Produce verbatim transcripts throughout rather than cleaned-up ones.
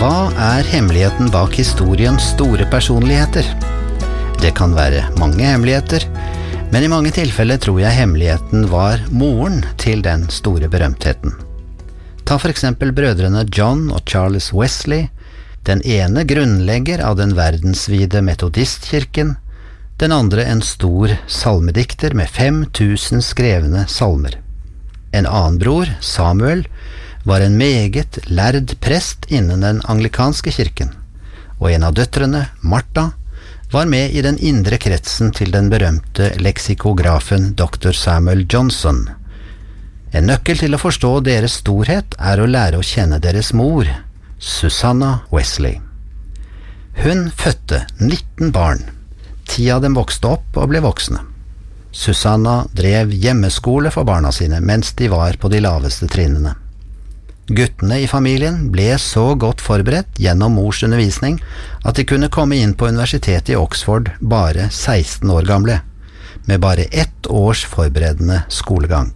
Hva er hemmeligheten bak historiens store personligheter? Det kan være mange hemmeligheter, men i mange tilfeller tror jeg hemmeligheten var moren til den store berømtheten. Ta for eksempel brødrene John og Charles Wesley, den ene grunnlegger av den verdensvide metodistkirken, den andre en stor salmedikter med fem tusen skrevne salmer. En annen bror, Samuel, var en meget lærd prest innen den anglikanske kirken, og en av døtrene, Martha, var med i den indre kretsen til den berømte leksikografen doktor Samuel Johnson. En nøkkel til å forstå deres storhet er å lære å kjenne deres mor, Susanna Wesley. Hun fødte nitten barn. Ti av dem vokste opp og ble voksne. Susanna drev hjemmeskole for barna sine mens de var på de laveste trinnene. Guttene i familien ble så godt forberedt gjennom mors undervisning at de kunne komme inn på universitetet i Oxford bare seksten år gamle, med bare ett års forberedende skolegang.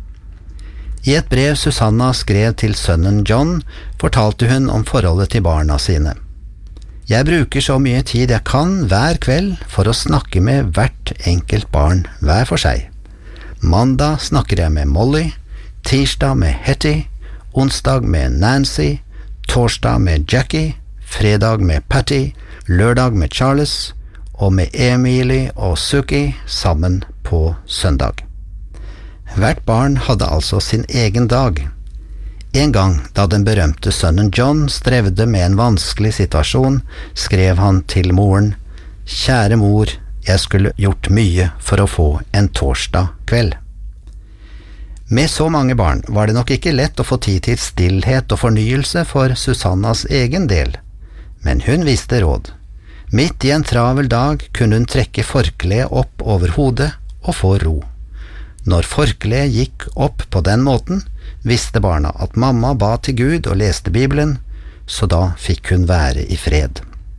I et brev Susanna skrev til sønnen John, fortalte hun om forholdet til barna sine. Jeg bruker så mye tid jeg kan hver kveld for å snakke med hvert enkelt barn hver for seg. Mandag snakker jeg med Molly, tirsdag med Hetty, onsdag med Nancy, torsdag med Jackie, fredag med Patty, lørdag med Charles, og med Emily og Suki sammen på søndag. Hvert barn hadde altså sin egen dag. En gang da den berømte sønnen John strevde med en vanskelig situasjon, skrev han til moren: «Kjære mor, jeg skulle gjort mye for å få en torsdag kveld.» Med så mange barn var det nok ikke lett å få tid til stillhet og fornyelse for Susannas egen del, men hun visste råd. Midt i en travel dag kunne hun trekke forkleet opp over hodet og få ro. Når forkleet gikk opp på den måten, visste barna at mamma ba til Gud og leste Bibelen, så da fikk hun være i fred.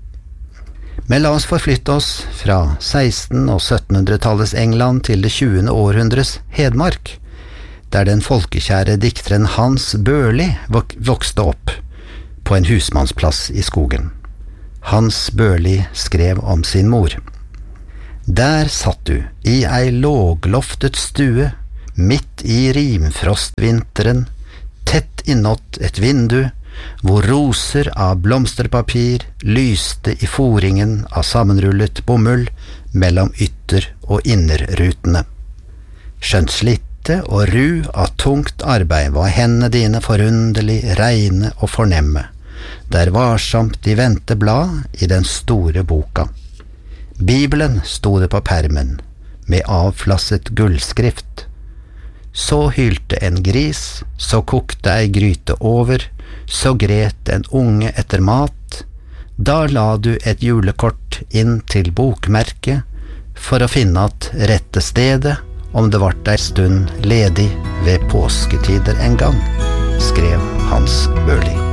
Men la oss forflytte oss fra seksten- og syttenhundretallets England til det tjuende århundres Hedmark, der den folkekjære dikteren Hans Børli vokste opp på en husmannsplass i skogen. Hans Børli skrev om sin mor: «Der satt du i ei lågloftet stue, midt i rimfrostvinteren, tett innåt et vindu, hvor roser av blomsterpapir lyste i foringen av sammenrullet bomull mellom ytter- og innerrutene. Skjønt slitte og ru av tungt arbeid var hendene dine forunderlig reine og fornemme, der varsomt de vendte blad i den store boka. Bibelen sto det på permen, med avflasset gullskrift. Så hylte en gris, så kokte ei gryte over, så gret en unge etter mat. Da la du et julekort inn til bokmerket, for å finne at rette stedet, om det vart ei stund ledig ved påsketider en gang, skrev Hans Børli.